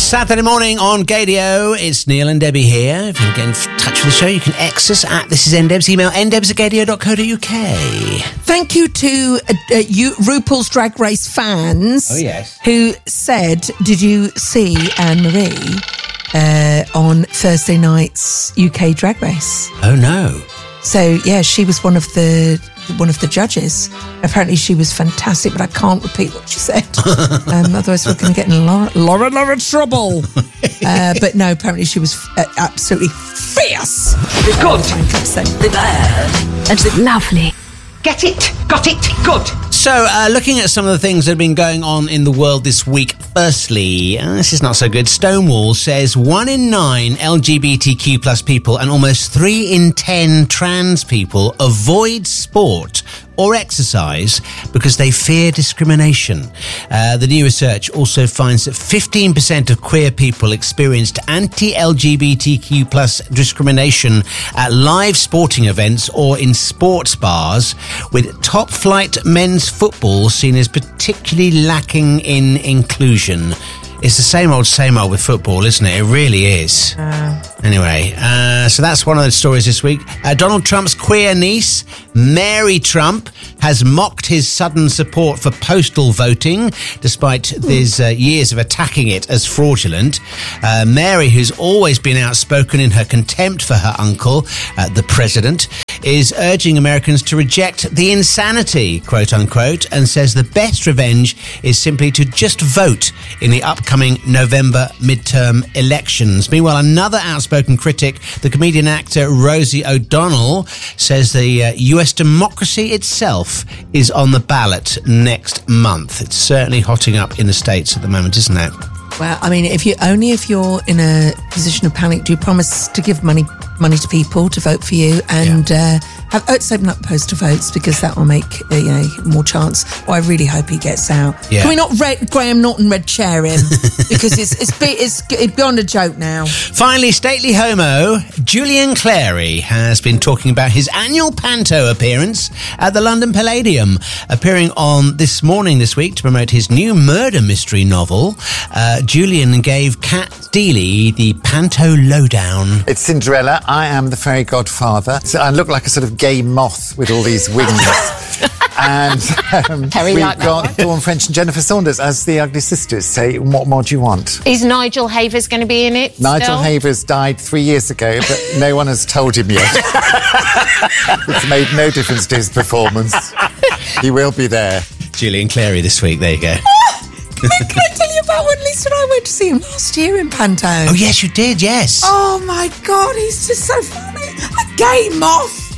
Saturday morning on Gadio. It's Neil and Debbie here. If you want to get in touch with the show, you can X us at This Is NDebs. Email ndebs@gadio.co.uk. Thank you to you RuPaul's Drag Race fans. Oh, yes. Who said, did you see Anne-Marie on Thursday night's UK Drag Race? Oh, no. So, yeah, she was one of the judges. Apparently she was fantastic, but I can't repeat what she said. Otherwise we're going to get in a lot of trouble. But no, apparently she was absolutely fierce. The good, the bad, and the lovely. Get it? Got it? Good. So, looking at some of the things that have been going on in the world this week. Firstly, this is not so good. Stonewall says 1 in 9 LGBTQ plus people and almost 3 in 10 trans people avoid sport or exercise because they fear discrimination. The new research also finds that 15% of queer people experienced anti-LGBTQ plus discrimination at live sporting events or in sports bars, with top-flight men's football seen as particularly lacking in inclusion. It's the same old with football, isn't it? It really is. Anyway, so that's one of the stories this week. Donald Trump's queer niece, Mary Trump, has mocked his sudden support for postal voting, despite his years of attacking it as fraudulent. Mary, who's always been outspoken in her contempt for her uncle, the president, is urging Americans to reject the insanity, quote unquote, and says the best revenge is simply to just vote in the upcoming November midterm elections. Meanwhile, another outspoken critic, the comedian actor Rosie O'Donnell, says the US democracy itself is on the ballot next month. It's certainly hotting up in the States at the moment, isn't it? Well, I mean, if you're in a position of panic, do promise to give money to people to vote for you, and let's open up postal votes, because that will make more chance. Well, I really hope he gets out. Yeah. Can we not Graham Norton red chair him, because it's beyond a joke now. Finally, stately homo Julian Clary has been talking about his annual panto appearance at the London Palladium, appearing on This Morning this week to promote his new murder mystery novel. Julian gave Kat Deely the panto lowdown. It's Cinderella. I am the fairy godfather. So I look like a sort of gay moth with all these wings. And we've got Dawn French and Jennifer Saunders as the Ugly Sisters. So what more do you want? Is Nigel Havers going to be in it? Nigel Havers died 3 years ago, but no one has told him yet. It's made no difference to his performance. He will be there. Julian Clary this week. There you go. Can I tell you about when Lisa and I went to see him last year in Panto? Oh, yes, you did, yes. Oh, my God, he's just so funny. A gay moth.